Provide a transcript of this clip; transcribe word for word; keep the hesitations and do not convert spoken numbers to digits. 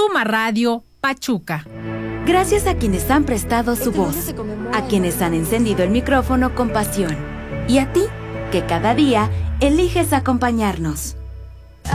Suma Radio, Pachuca. Gracias a quienes han prestado su voz, a quienes han encendido el micrófono con pasión, y a ti, que cada día eliges acompañarnos.